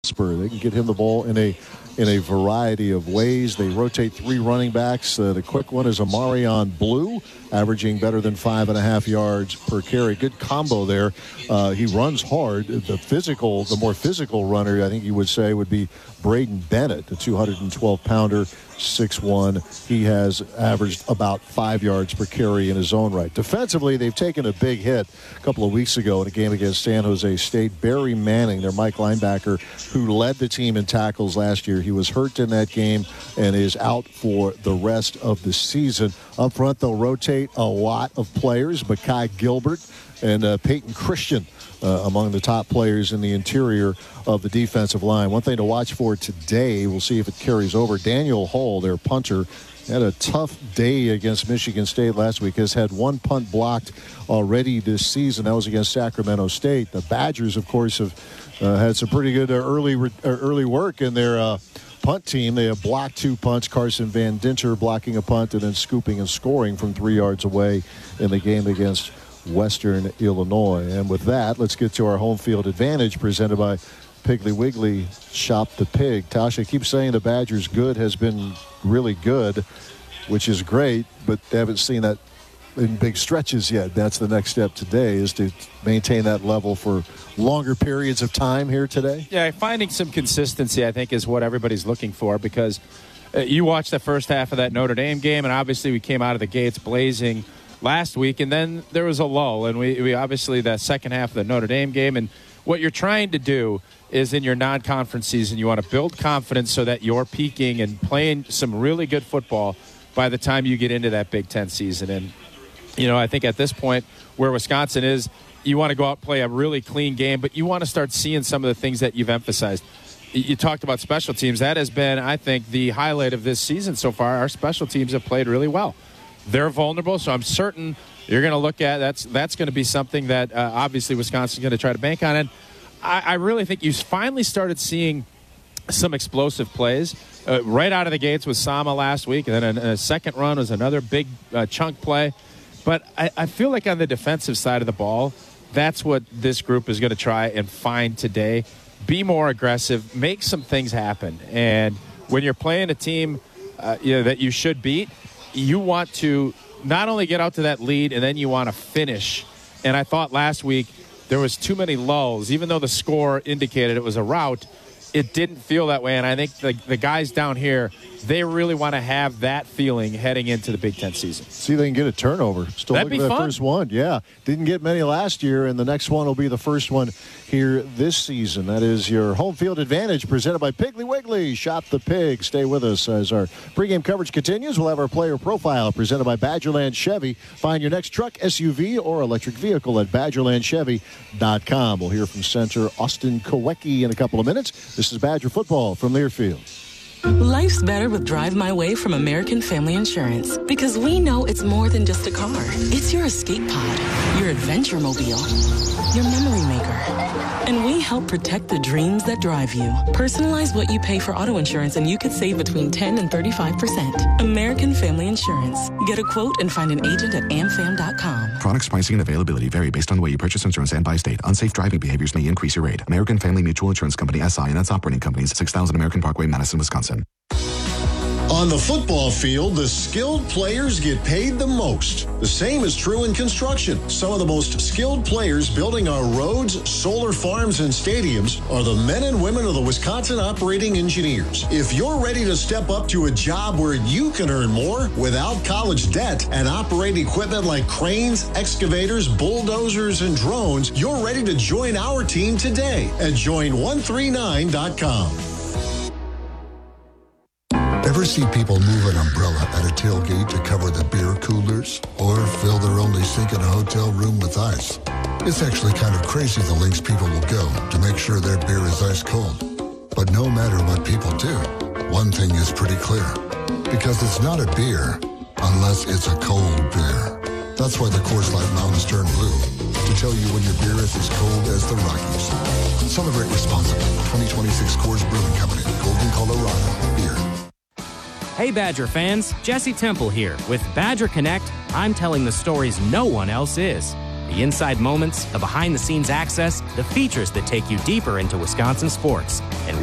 Spur. They can get him the ball in a variety of ways. They rotate 3 running backs. The quick one is Amarion Blue, averaging better than 5.5 yards per carry. Good combo there. He runs hard. The more physical runner, I think you would say, would be Braden Bennett, the 212-pounder, 6'1". He has averaged about 5 yards per carry in his own right. Defensively, they've taken a big hit a couple of weeks ago in a game against San Jose State. Barry Manning, their Mike linebacker, who led the team in tackles last year, he was hurt in that game and is out for the rest of the season. Up front, they'll rotate a lot of players. Mekhi Gilbert and Peyton Christian among the top players in the interior of the defensive line. One thing to watch for today, we'll see if it carries over. Daniel Hall, their punter, had a tough day against Michigan State last week. Has had 1 punt blocked already this season. That was against Sacramento State. The Badgers, of course, have had some pretty good early work in their punt team. They have blocked 2 punts. Carson Van Dinter blocking a punt and then scooping and scoring from 3 yards away in the game against Western Illinois. And with that, let's get to our home field advantage presented by Piggly Wiggly Shop the Pig. Tasha keeps saying the Badgers' good has been really good, which is great, but they haven't seen that in big stretches yet. That's the next step today, is to maintain that level for longer periods of time here today. Yeah, finding some consistency, I think, is what everybody's looking for, because you watched the first half of that Notre Dame game, and obviously we came out of the gates blazing last week, and then there was a lull, and we obviously the second half of the Notre Dame game, and what you're trying to do is in your non-conference season, you want to build confidence so that you're peaking and playing some really good football by the time you get into that Big Ten season. And, you know, I think at this point where Wisconsin is, you want to go out and play a really clean game, but you want to start seeing some of the things that you've emphasized. You talked about special teams. That has been, I think, the highlight of this season so far. Our special teams have played really well. They're vulnerable, so I'm certain you're going to look at that's going to be something that obviously Wisconsin's going to try to bank on. And I really think you finally started seeing some explosive plays right out of the gates with Sama last week, and then a second run was another big chunk play. But I feel like on the defensive side of the ball, that's what this group is going to try and find today. Be more aggressive, make some things happen. And when you're playing a team that you should beat, you want to not only get out to that lead, and then you want to finish. And I thought last week there was too many lulls. Even though the score indicated it was a rout, it didn't feel that way. And I think the guys down here, they really want to have that feeling heading into the Big Ten season. See if they can get a turnover. Still That'd looking be for that fun. first one. Yeah, didn't get many last year, and the next one will be the first one here this season. That is your home field advantage presented by Piggly Wiggly. Shop the Pig. Stay with us as our pregame coverage continues. We'll have our player profile presented by Badgerland Chevy. Find your next truck, SUV, or electric vehicle at BadgerlandChevy.com. We'll hear from center Austin Kowecki in a couple of minutes. This is Badger football from Learfield. Life's better with Drive My Way from American Family Insurance, because we know it's more than just a car. It's your escape pod, your adventure mobile, your memory maker. And we help protect the dreams that drive you. Personalize what you pay for auto insurance and you could save between 10 and 35%. American Family Insurance. Get a quote and find an agent at amfam.com. Products, pricing, and availability vary based on the way you purchase insurance and by state. Unsafe driving behaviors may increase your rate. American Family Mutual Insurance Company, SI, and its operating companies, 6000 American Parkway, Madison, Wisconsin. On the football field, the skilled players get paid the most. The same is true in construction. Some of the most skilled players building our roads, solar farms, and stadiums are the men and women of the Wisconsin Operating Engineers. If you're ready to step up to a job where you can earn more without college debt and operate equipment like cranes, excavators, bulldozers, and drones, you're ready to join our team today at join139.com. Ever see people move an umbrella at a tailgate to cover the beer coolers? Or fill their only sink in a hotel room with ice? It's actually kind of crazy the lengths people will go to make sure their beer is ice cold. But no matter what people do, one thing is pretty clear. Because it's not a beer unless it's a cold beer. That's why the Coors Light Mountains turn blue. To tell you when your beer is as cold as the Rockies. Celebrate responsibly. 2026 Coors Brewing Company. Golden, Colorado. Beer. Hey Badger fans, Jesse Temple here. With Badger Connect, I'm telling the stories no one else is. The inside moments, the behind-the-scenes access, the features that take you deeper into Wisconsin sports. And